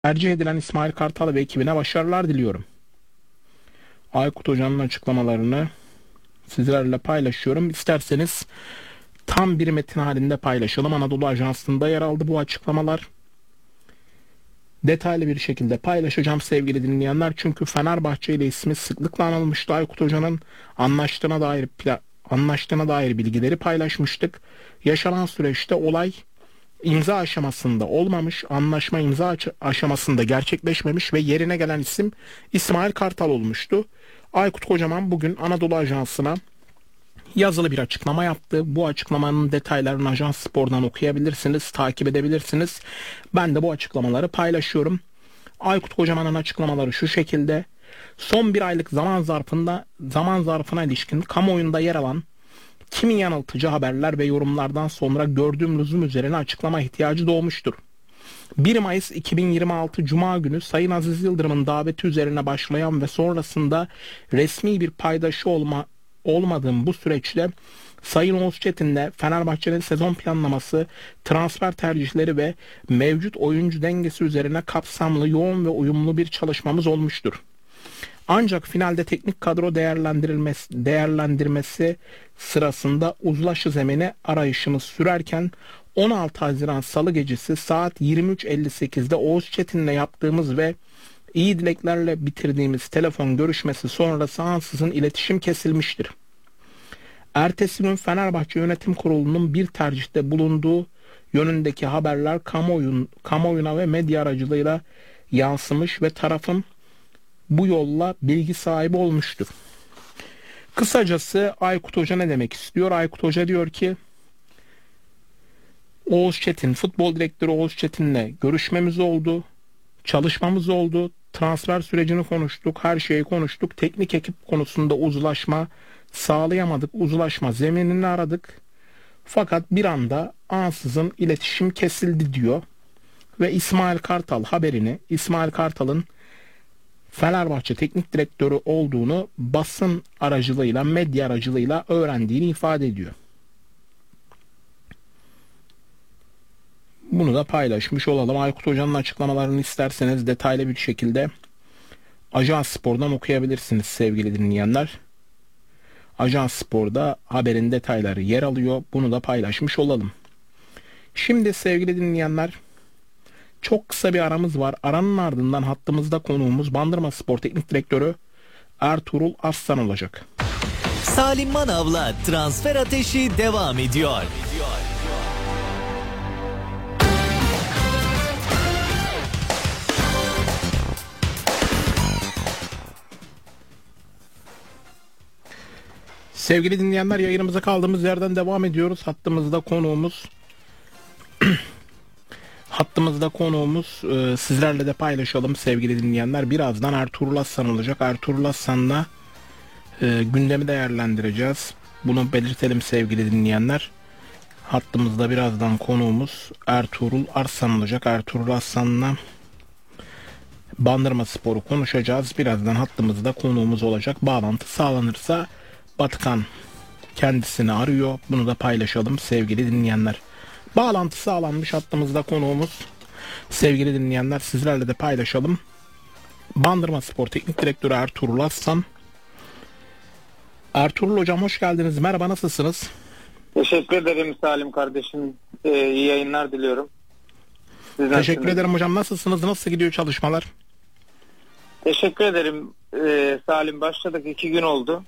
Tercih edilen İsmail Kartal ve ekibine başarılar diliyorum. Aykut Hoca'nın açıklamalarını sizlerle paylaşıyorum. İsterseniz tam bir metin halinde paylaşalım. Anadolu Ajansı'nda yer aldı bu açıklamalar. Detaylı bir şekilde paylaşacağım sevgili dinleyenler. Çünkü Fenerbahçe ile ismi sıklıkla anılmıştı. Aykut Hoca'nın anlaştığına dair bilgileri paylaşmıştık. Yaşanan süreçte olay imza aşamasında olmamış, anlaşma aşamasında gerçekleşmemiş ve yerine gelen isim İsmail Kartal olmuştu. Aykut Kocaman bugün Anadolu Ajansı'na yazılı bir açıklama yaptı. Bu açıklamanın detaylarını Ajans Spor'dan okuyabilirsiniz, takip edebilirsiniz. Ben de bu açıklamaları paylaşıyorum. Aykut Kocaman'ın açıklamaları şu şekilde: son bir aylık zaman zarfına ilişkin kamuoyunda yer alan kimi yanıltıcı haberler ve yorumlardan sonra gördüğüm lüzum üzerine açıklama ihtiyacı doğmuştur. 1 Mayıs 2026 Cuma günü Sayın Aziz Yıldırım'ın daveti üzerine başlayan ve sonrasında resmi bir paydaşı olmadığım bu süreçte Sayın Oğuz Çetin'le Fenerbahçe'nin sezon planlaması, transfer tercihleri ve mevcut oyuncu dengesi üzerine kapsamlı, yoğun ve uyumlu bir çalışmamız olmuştur. Ancak finalde teknik kadro değerlendirmesi sırasında uzlaşı zemini arayışımız sürerken 16 Haziran Salı gecesi saat 23.58'de Oğuz Çetin'le yaptığımız ve iyi dileklerle bitirdiğimiz telefon görüşmesi sonrası ansızın iletişim kesilmiştir. Ertesi gün Fenerbahçe Yönetim Kurulu'nun bir tercihte bulunduğu yönündeki haberler kamuoyuna ve medya aracılığıyla yansımış ve tarafım bu yolla bilgi sahibi olmuştur. Kısacası Aykut Hoca ne demek istiyor? Aykut Hoca diyor ki futbol direktörü Oğuz Çetin'le görüşmemiz oldu, çalışmamız oldu, transfer sürecini konuştuk, her şeyi konuştuk. Teknik ekip konusunda uzlaşma sağlayamadık, uzlaşma zeminini aradık. Fakat bir anda ansızın iletişim kesildi diyor. Ve İsmail Kartal'ın Fenerbahçe teknik direktörü olduğunu basın aracılığıyla, medya aracılığıyla öğrendiğini ifade ediyor. Bunu da paylaşmış olalım. Aykut Hoca'nın açıklamalarını isterseniz detaylı bir şekilde Ajans Spor'dan okuyabilirsiniz sevgili dinleyenler. Ajans Spor'da haberin detayları yer alıyor. Bunu da paylaşmış olalım. Şimdi sevgili dinleyenler, çok kısa bir aramız var. Aranın ardından hattımızda konuğumuz Bandırma Spor Teknik Direktörü Ertuğrul Aslan olacak. Salim Manav'la transfer ateşi devam ediyor. Sevgili dinleyenler, yayınımıza kaldığımız yerden devam ediyoruz. Hattımızda konuğumuz sizlerle de paylaşalım sevgili dinleyenler. Birazdan Ertuğrul Aslan olacak. Ertuğrul Aslan'la gündemi değerlendireceğiz. Bunu belirtelim sevgili dinleyenler. Hattımızda birazdan konuğumuz Ertuğrul Aslan olacak. Ertuğrul Aslan'la Bandırma Spor'u konuşacağız. Birazdan hattımızda konuğumuz olacak. Bağlantı sağlanırsa Batıkan kendisini arıyor. Bunu da paylaşalım sevgili dinleyenler. Bağlantı sağlanmış, hattımızda konuğumuz. Sevgili dinleyenler, sizlerle de paylaşalım. Bandırma Spor Teknik Direktörü Ertuğrul Aslan. Ertuğrul Hocam, hoş geldiniz. Merhaba, nasılsınız? Teşekkür ederim Salim kardeşim. İyi yayınlar diliyorum. Teşekkür ederim hocam. Nasılsınız? Nasıl gidiyor çalışmalar? Teşekkür ederim Salim. Başladık, 2 gün oldu.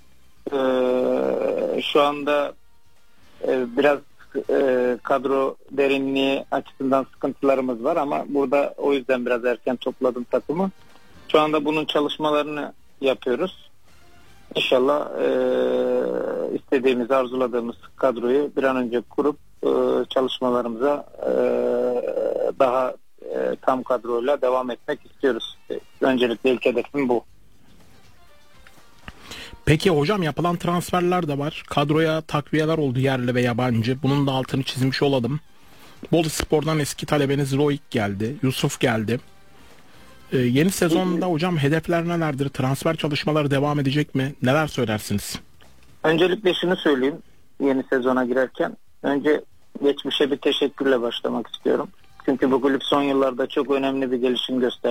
Şu anda biraz kadro derinliği açısından sıkıntılarımız var ama burada o yüzden biraz erken topladım takımı. Şu anda bunun çalışmalarını yapıyoruz. İnşallah istediğimiz, arzuladığımız kadroyu bir an önce kurup çalışmalarımıza daha tam kadroyla devam etmek istiyoruz. Öncelikle ilk hedefim bu. Peki hocam, yapılan transferler de var. Kadroya takviyeler oldu, yerli ve yabancı. Bunun da altını çizmiş olalım. Boluspor'dan eski talebeniz Roik geldi. Yusuf geldi. Yeni sezonda hocam hedefler nelerdir? Transfer çalışmaları devam edecek mi? Neler söylersiniz? Öncelikle şunu söyleyeyim. Yeni sezona girerken önce geçmişe bir teşekkürle başlamak istiyorum. Çünkü bu kulüp son yıllarda çok önemli bir gelişim gösterdi.